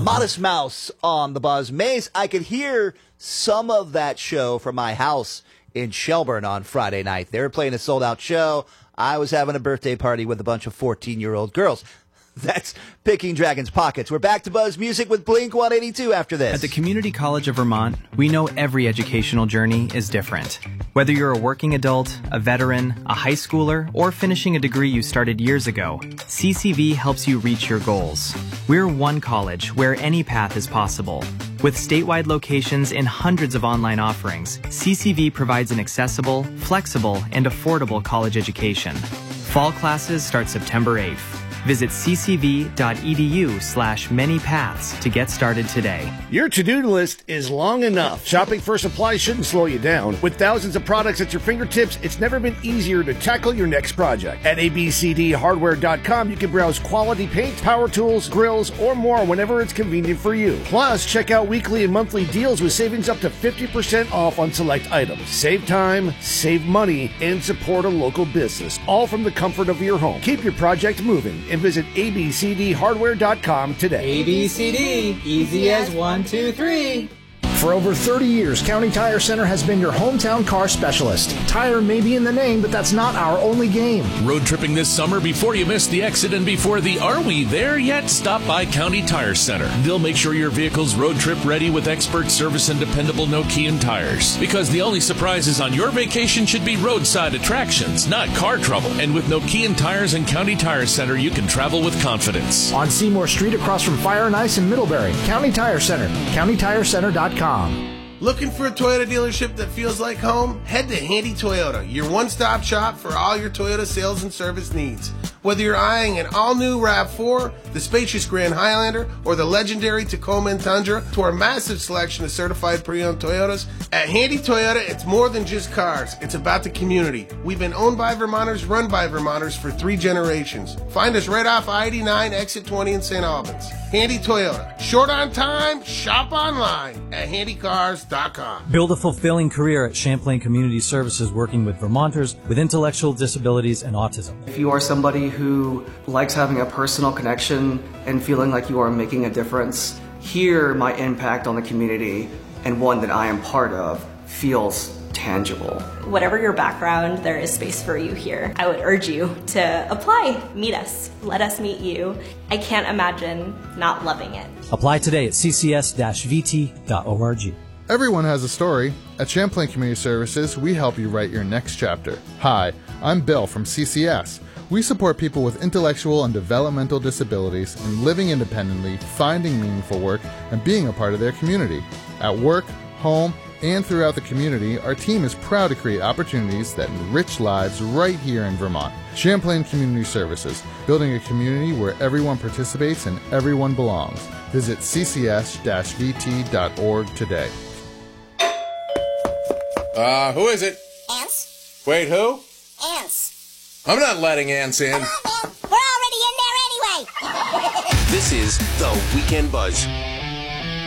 Modest Mouse on the Buzz. Maze, I could hear some of that show from my house in Shelburne on Friday night. They were playing a sold-out show. I was having a birthday party with a bunch of 14-year-old girls. That's Picking Dragons Pockets. We're back to Buzz Music with Blink 182 after this. At the Community College of Vermont, we know every educational journey is different. Whether you're a working adult, a veteran, a high schooler, or finishing a degree you started years ago, CCV helps you reach your goals. We're one college where any path is possible. With statewide locations and hundreds of online offerings, CCV provides an accessible, flexible, and affordable college education. Fall classes start September 8th. Visit ccv.edu/manypaths to get started today. Your to-do list is long enough. Shopping for supplies shouldn't slow you down. With thousands of products at your fingertips, it's never been easier to tackle your next project. At abcdhardware.com, you can browse quality paint, power tools, grills, or more whenever it's convenient for you. Plus, check out weekly and monthly deals with savings up to 50% off on select items. Save time, save money, and support a local business, all from the comfort of your home. Keep your project moving and visit abcdhardware.com today. ABCD, easy as 1, 2, 3. For over 30 years, County Tire Center has been your hometown car specialist. Tire may be in the name, but that's not our only game. Road tripping this summer before you miss the exit and before the Are We There Yet? Stop by County Tire Center. They'll make sure your vehicle's road trip ready with expert service and dependable Nokian tires. Because the only surprises on your vacation should be roadside attractions, not car trouble. And with Nokian tires and County Tire Center, you can travel with confidence. On Seymour Street across from Fire and Ice in Middlebury, County Tire Center, countytirecenter.com. Looking for a Toyota dealership that feels like home? Head to Handy Toyota, your one-stop shop for all your Toyota sales and service needs. Whether you're eyeing an all-new RAV4, the spacious Grand Highlander, or the legendary Tacoma and Tundra, to our massive selection of certified pre-owned Toyotas, at Handy Toyota, it's more than just cars. It's about the community. We've been owned by Vermonters, run by Vermonters for 3 generations. Find us right off I-89, exit 20 in St. Albans. Handy Toyota. Short on time, shop online at handycars.com. Build a fulfilling career at Champlain Community Services, working with Vermonters with intellectual disabilities and autism. If you are somebody who likes having a personal connection and feeling like you are making a difference, here my impact on the community, and one that I am part of, feels tangible. Whatever your background, there is space for you here. I would urge you to apply, meet us, let us meet you. I can't imagine not loving it. Apply today at ccs-vt.org. Everyone has a story. At Champlain Community Services, we help you write your next chapter. Hi, I'm Bill from CCS. We support people with intellectual and developmental disabilities in living independently, finding meaningful work, and being a part of their community. At work, home, and throughout the community, our team is proud to create opportunities that enrich lives right here in Vermont. Champlain Community Services, building a community where everyone participates and everyone belongs. Visit ccs-vt.org today. Who is it? Ants. Wait, who? Ants. I'm not letting ants in. Come on, man. We're already in there anyway. This is The Weekend Buzz.